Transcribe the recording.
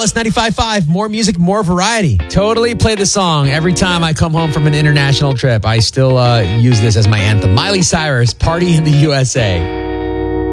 Alice 95.5. More music, more variety. Totally play the song every time I come home from an international trip. I still use this as my anthem. Miley Cyrus, Party in the USA.